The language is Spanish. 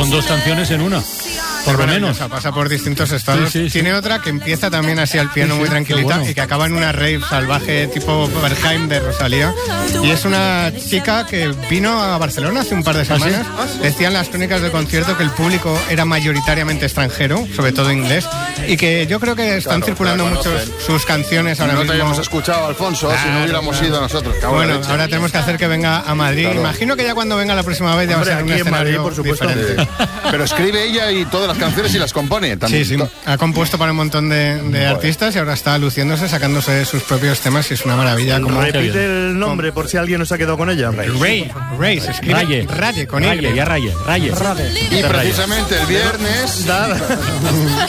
son 2 canciones en una. Por lo menos. Pasa por distintos estados. Sí. Tiene otra que empieza también así al piano muy tranquilita y que acaba en una rave salvaje tipo Berghain de Rosalía. Y es una chica que vino a Barcelona hace un par de semanas. Decían las crónicas del concierto que el público era mayoritariamente extranjero, sobre todo inglés, y que yo creo que están circulando mucho sus canciones ahora mismo. No te hayamos escuchado, Alfonso, si no hubiéramos ido nosotros. Bueno, ahora tenemos que hacer que venga a Madrid. Claro. Imagino que ya cuando venga la próxima vez ya va a ser un escenario Madrid, por diferente. Pero escribe ella y todas las canciones y las compone también. Sí. Ha compuesto para un montón de artistas y ahora está luciéndose, sacándose sus propios temas y es una maravilla. Repite el nombre por si alguien no se ha quedado con ella. Ray, se escribe Raye con ella. Raye. Y precisamente el viernes